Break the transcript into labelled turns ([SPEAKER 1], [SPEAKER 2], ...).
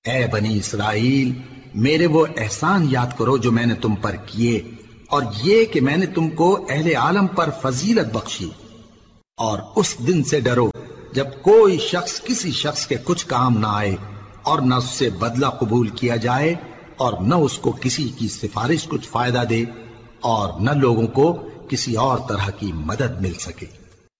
[SPEAKER 1] ए बनी इसराइल, मेरे वो एहसान याद करो जो मैंने तुम पर किए, और ये कि मैंने तुमको अहले आलम पर फजीलत बख्शी। और उस दिन से डरो जब कोई शख्स किसी शख्स के कुछ काम ना आए और न उससे बदला कबूल किया जाए और न उसको किसी की सिफारिश कुछ फायदा दे और न लोगों को किसी और तरह की मदद मिल सके।